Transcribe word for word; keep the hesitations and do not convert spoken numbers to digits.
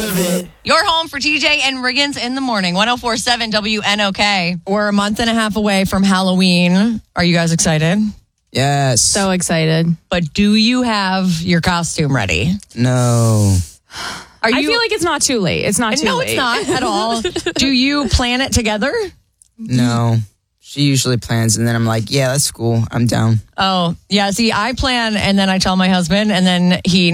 love it. You're home for T J and Riggins in the morning. one oh four point seven W N O K. We're a month and a half away from Halloween. Are you guys excited? Yes. So excited. But do you have your costume ready? No. Are you? I feel like it's not too late. It's not too no, late. it's not at all. Do you plan it together? No. She usually plans, and then I'm like, yeah, that's cool. I'm down. Oh, yeah. See, I plan, and then I tell my husband, and then he